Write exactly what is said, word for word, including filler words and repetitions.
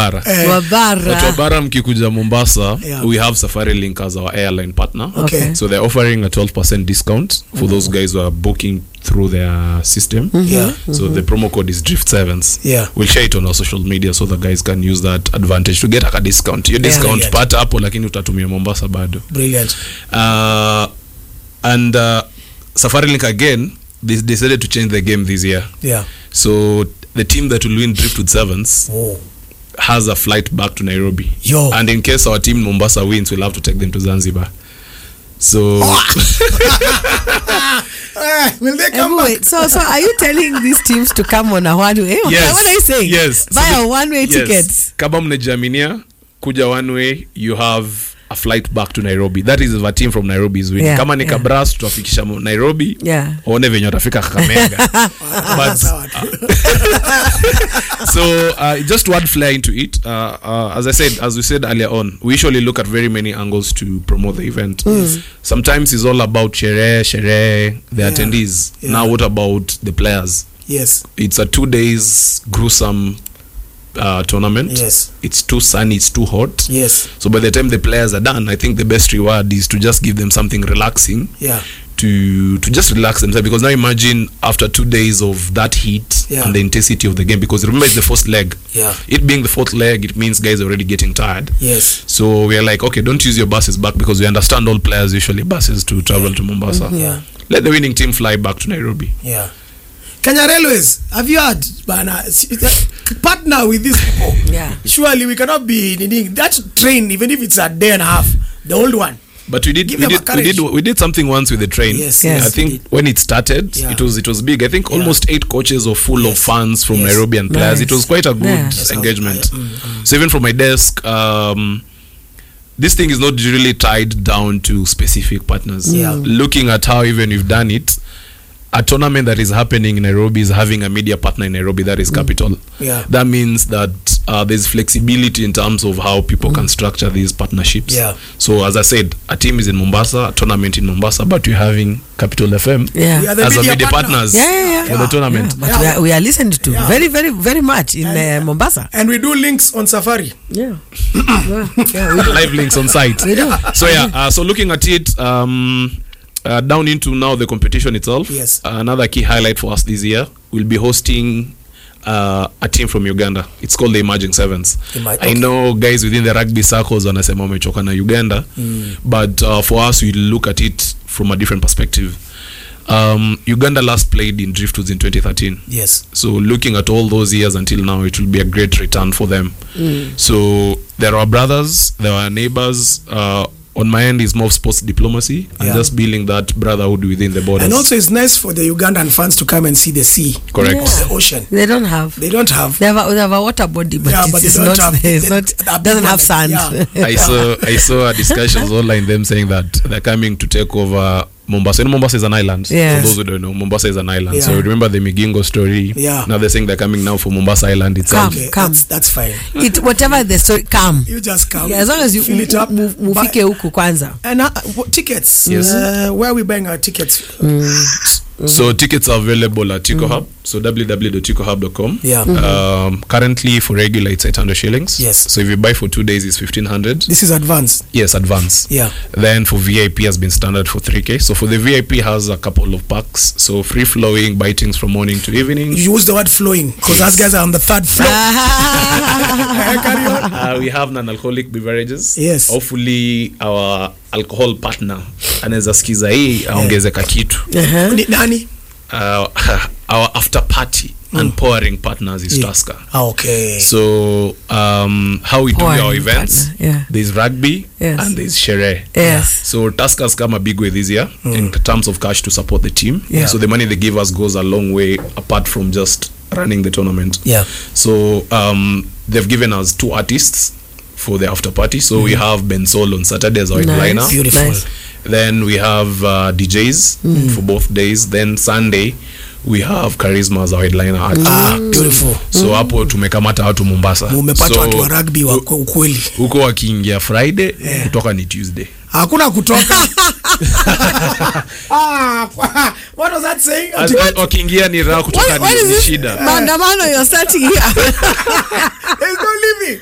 bara. Eh. Wa bara. Watu wa bara mkikuja Mombasa, Yeah. we have Safari Link as our airline partner. Okay. So they're offering a twelve percent discount for those guys who are booking through their system. Yeah. So the promo code is Drift Sevens. Yeah. We'll share it on our social media so the guys can use that advantage to get a discount. Your discount Brilliant. pata hapo lakini utatumia Mombasa bado. Brilliant. Uh, and uh, Safari Link again, they decided to change the game this year. Yeah. So the team that will win Drift with Sevens Oh. has a flight back to Nairobi. Yo. And in case our team Mombasa wins, we'll have to take them to Zanzibar. So Uh, will they come Wait, back? so so are you telling these teams to come on a one way? yes, What are you saying? yes. Buy So a the- one way yes. tickets. Kama mnajaminia kuja one way, you have a flight back to Nairobi. That is if a team from Nairobi is winning. Yeah, Kama ni yeah. Kabras tutafikisha mo- Nairobi. Yeah. One venye watafika Kakamega. But Sawa tu. so uh, just to add flair into it, uh, uh, as I said, as we said earlier on, we usually look at very many angles to promote the event. Sometimes it's all about shere, shere, the Yeah. attendees. Yeah. Now what about the players? Yes. It's a two days gruesome uh, tournament. Yes. It's too sunny, it's too hot. Yes. So by the time the players are done, I think the best reward is to just give them something relaxing. Yeah. To, to just relax themselves, because now imagine after two days of that heat Yeah. and the intensity of the game, because remember it's the first leg. Yeah. It being the fourth leg, it means guys are already getting tired. Yes. So we are like, okay, don't use your buses back, because we understand all players usually buses to travel to Mombasa. Yeah. Let the winning team fly back to Nairobi. Yeah. Kenya Railways, have you heard, bana, partner with these people? Yeah. Surely we cannot be needing that train, even if it's a day and a half, the old one. But we did Give we them a did, we did courage. we did something once with the train. Yes, yes, I we think did. when it started, Yeah. it was it was big. I think Yeah. almost eight coaches or full Yes. of fans from Yes. Nairobian players. It Nice. was quite a good Yeah. Yes, engagement. I- mm, So even from my desk, um, this thing is not really tied down to specific partners. Yeah. Looking at how even we've done it, a tournament that is happening in Nairobi is having a media partner in Nairobi, that is Capital. Yeah. That means that uh, there's flexibility in terms of how people can structure these partnerships. Yeah. So as I said, a team is in Mombasa, a tournament in Mombasa, but we're having Capital F M Yeah. We are the as a media media partner. partners Yeah, yeah, yeah. for the tournament. Yeah, but Yeah. we, are, we are listened to Yeah. very, very, very much in uh, Mombasa. And we do links on Safari. Yeah. yeah, yeah, we do. Live links on site. We do. So yeah, uh, so looking at it, um, uh, down into now the competition itself. Yes. Uh, another key highlight for us this year, we'll be hosting uh, a team from Uganda. It's called the Emerging Sevens. Ima- I okay. know guys within the rugby circles wanasema wamechoka na Uganda, but uh, for us we look at it from a different perspective. Um, Uganda last played in Driftwoods in twenty thirteen. Yes. So looking at all those years until now, it will be a great return for them. So there are brothers, there are neighbors. Uh, on my end is more of sports diplomacy and Yeah. just building that brotherhood within the borders. And also it's nice for the Ugandan fans to come and see the sea. Correct. Yeah. The ocean. They don't have. They don't have. They have a, they have a water body, but Yeah, it but they is don't not. have- It's they- not. that big Doesn't one have that- sand. yeah. I saw I saw a discussions online them saying that they're coming to take over Mombasa. You know, Mombasa is an island. Yes. For those who don't know, Mombasa is an island. Yeah. So remember the Migingo story. Yeah. Now they're saying they're coming now for Mombasa Island itself. Come. Okay, that's, that's fine. It whatever the story, come. You just come. Yeah, as long as you fill it up. mu- mu- Buy- mufike huku kwanza. And uh, what, tickets. Yes. Uh, where are we buying our tickets? So tickets are available at Tico Hub. So w w w dot tico hub dot com. Yeah. Um, currently for regular it's eight hundred shillings. Yes. So if you buy for two days it's fifteen hundred. This is advanced. Yes, advance. Yeah. Then for V I P has been standard for three K. So for the V I P has a couple of packs. So free flowing bitings from morning to evening. You use the word flowing because those guys are on the third floor. Carry on. Uh, we have non-alcoholic beverages. Yes. Hopefully our alcohol partner anaweza sikiza hii aongezeka kitu. Ni- Nani? Uh, our after party and pouring partners is Yeah. Tusker. Ah, okay. So um, how we do Pouring our events, partner, yeah. there's rugby Yes. and there's shere. Yes. So Tuskers come a big way this year in terms of cash to support the team. Yeah. So the money they give us goes a long way apart from just running the tournament. Yeah. So um, they've given us two artists for the after party. So we have Ben Sol on Saturday as our Nice. headliner. Beautiful. Nice. Then we have uh, D Js for both days. Then Sunday we have Charisma as our headliner act. Ah, beautiful. So hapo tumekamata watu Mombasa. Umepata So, watu wa rugby wa kwa ukweli. huko wakiingia Friday kutoka ni Tuesday. Hakuna kutoka. Ah, what was that saying? As- wakiingia ni raha kutoka What, what ni is ni this shida. maandamano you're starting here? There's no living.